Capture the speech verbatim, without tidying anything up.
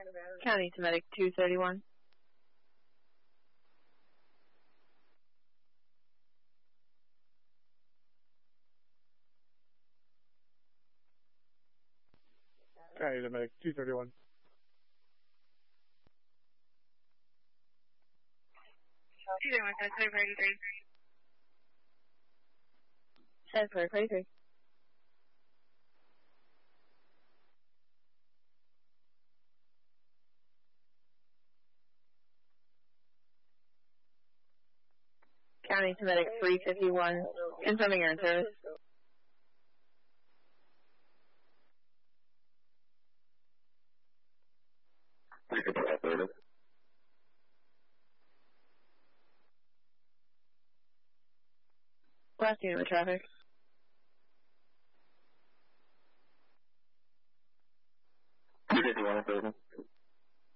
County to medic two thirty-one. County to medic two thirty-one. two thirty-one, seven thirty-three. seven thirty-three. County to medic three fifty-one. Confirming your in service. Last unit with traffic. two fifty-one,